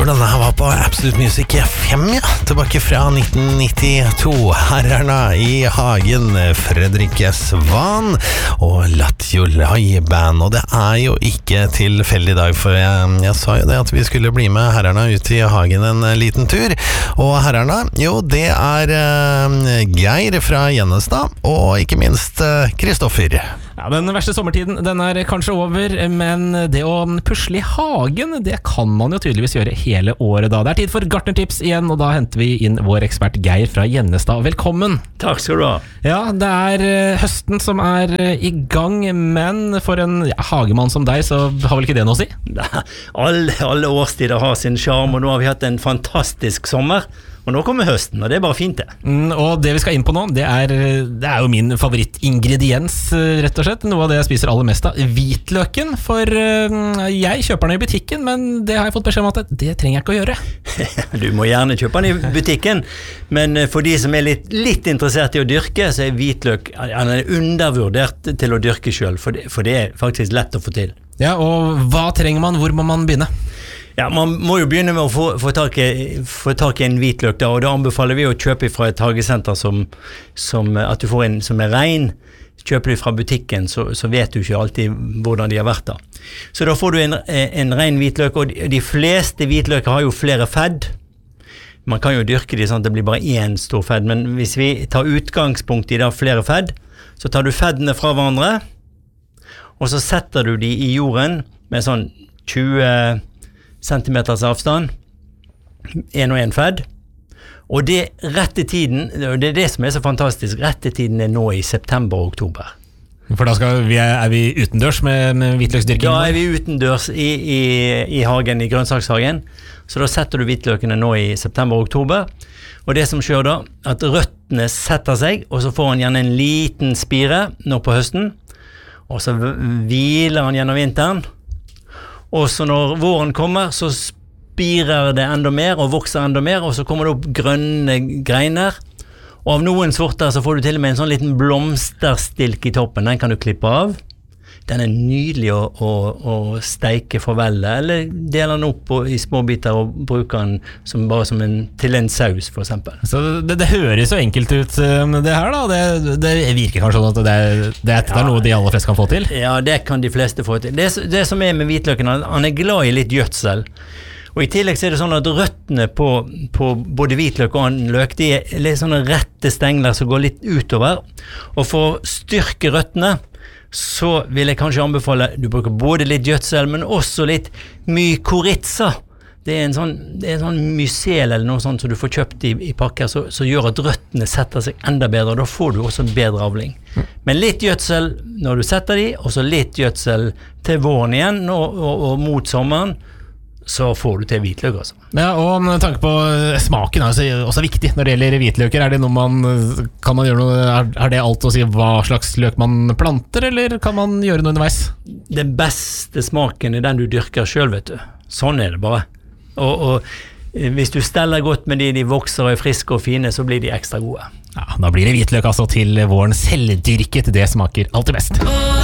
den her var på Absolute Music 5, ja. Tilbake fra 1992. Herrerne i hagen, Fredrik Svan og Latjo Live Band. Og det jo ikke tilfeldig dag, for jeg sa jo det at vi skulle bli med herrerne ut i hagen en liten tur. Og herrerne, jo, det Geir fra Gjennestad, og ikke minst Kristoffer. Ja, den verste sommertiden, den kanskje over, men det å pusle i hagen, det kan man jo tydeligvis gjøre hele året da. Det tid for gartnertips igjen, og da henter vi inn vår ekspert Geir fra Gjennestad. Velkommen! Takk skal du ha. Ja, det høsten som i gang, men for en hagemann som deg, så har vel ikke det noe å si? Alle årstider har sin charme, og nå har vi hatt en fantastisk sommer. Og nå kommer høsten, og det bare fint det. Og det vi skal inn på nå, det jo min favorittingrediens, rett og slett. Noe av det jeg spiser aller mest av. Hvitløken, for jeg kjøper den i butikken, men det har jeg fått beskjed om at det trenger jeg ikke å gjøre. Du må gjerne kjøpe den i butikken, men for de som litt interessert i å dyrke, så hvitløk undervurdert til å dyrke selv, for det faktisk lett å få til. Ja, og hva trenger man? Hvor må man begynne? Ja, man må jo begynne med å få tak i en hvitløk da, og da anbefaler vi å kjøpe fra et hagesenter at du får en som ren. Kjøper du fra butikken, så vet du ikke alltid hvordan de har vært da. Så da får du en ren hvitløk, og de fleste hvitløker har jo flere fedd. Man kan jo dyrke de sånn at det blir bare én stor fedd, men hvis vi tar utgangspunkt i da flere fedd, så tar du feddene fra hverandre, og så setter du de i jorden med sånn 20 centimeters avstand, en og en fedd, og det rette tiden, og det det som så fantastisk, rette tiden nå i september og oktober. For da vi utendørs med hvitløksdyrking? Da vi utendørs i hagen, i grønnsakshagen, så da setter du hvitløkene nå i september og oktober, og det som skjer da, at røttene setter seg, og så får han gjerne en liten spire nå på høsten, og så hviler han gjennom vinteren, og så når våren kommer, så spirer det enda mer og vokser enda mer, og så kommer det opp grønne greiner. Og av noen sorter så får du til og med en sånn liten blomsterstilk i toppen. Den kan du klippe av. Den nydelig å steike for veldet, eller dele den opp i små biter og bruke den bare til en saus, for eksempel. Så det høres så enkelt ut det her da. Det virker kanskje sånn at det noe de aller fleste kan få til? Ja, det kan de fleste få til. Det som med hvitløken, han glad i litt gjødsel. Og i tillegg så det sånn at røttene på både hvitløk og annen løk, de litt sånne rette stengler som går litt utover. Og for å styrke røttene, så vil jeg kanskje anbefale du bruker både litt gjødsel, men også litt mykorrhiza. Det en sånn mycel eller noe sånt som du får kjøpt i pakker, som gjør at røttene setter seg enda bedre, og da får du også bedre avling. Men litt gjødsel når du setter de, og så litt gjødsel til våren igjen, og mot sommeren, så får du til hvitløk altså. Ja, og med tanke på smaken også viktig når det gjelder hvitløker. Det noe kan man gjøre noe, det alt å si hva slags løk man planter, eller kan man gjøre noe underveis? Den beste smaken den du dyrker selv, vet du. Sånn det bare. Og hvis du steller godt med de vokser og friske og fine, så blir de ekstra gode. Ja, da blir det hvitløk altså til våren selvdyrket. Det smaker alltid best.